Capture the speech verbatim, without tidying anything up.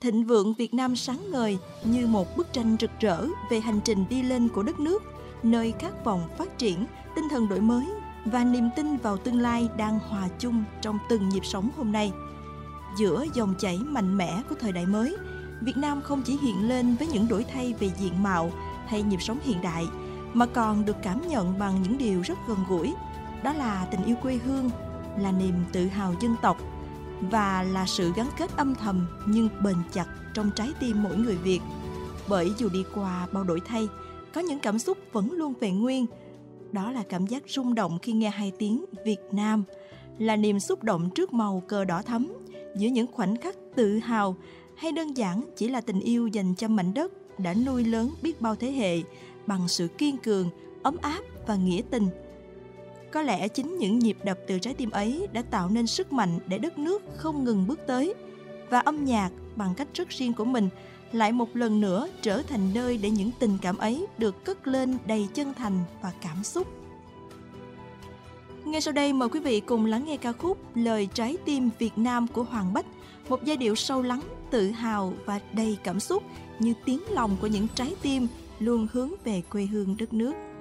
Thịnh vượng Việt Nam sáng ngời như một bức tranh rực rỡ về hành trình đi lên của đất nước, nơi khát vọng phát triển, tinh thần đổi mới và niềm tin vào tương lai đang hòa chung trong từng nhịp sống hôm nay. Giữa dòng chảy mạnh mẽ của thời đại mới, Việt Nam không chỉ hiện lên với những đổi thay về diện mạo hay nhịp sống hiện đại, mà còn được cảm nhận bằng những điều rất gần gũi. Đó là tình yêu quê hương, là niềm tự hào dân tộc và là sự gắn kết âm thầm nhưng bền chặt trong trái tim mỗi người Việt. Bởi dù đi qua bao đổi thay, có những cảm xúc vẫn luôn vẹn nguyên. Đó là cảm giác rung động khi nghe hai tiếng Việt Nam, là niềm xúc động trước màu cờ đỏ thắm, giữa những khoảnh khắc tự hào, hay đơn giản chỉ là tình yêu dành cho mảnh đất đã nuôi lớn biết bao thế hệ bằng sự kiên cường, ấm áp và nghĩa tình. Có lẽ chính những nhịp đập từ trái tim ấy đã tạo nên sức mạnh để đất nước không ngừng bước tới. Và âm nhạc bằng cách rất riêng của mình lại một lần nữa trở thành nơi để những tình cảm ấy được cất lên đầy chân thành và cảm xúc. Ngay sau đây mời quý vị cùng lắng nghe ca khúc Lời Trái Tim Việt Nam của Hoàng Bách, một giai điệu sâu lắng, tự hào và đầy cảm xúc như tiếng lòng của những trái tim luôn hướng về quê hương đất nước.